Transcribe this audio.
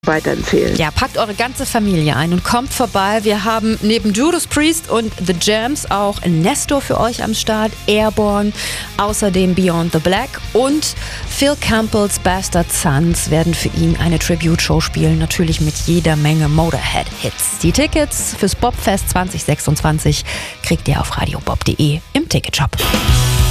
weiterempfehlen. Ja, packt eure ganze Familie ein und kommt vorbei. Wir haben neben Judas Priest und The Jams auch Nestor für euch am Start, Airborne, außerdem Beyond the Black und Phil Campbells Bastard Sons werden für ihn eine Tribute-Show spielen, natürlich mit jeder Menge Motorhead-Hits. Die Tickets fürs Bobfest 2026 kriegt ihr auf radiobob.de im Ticketshop.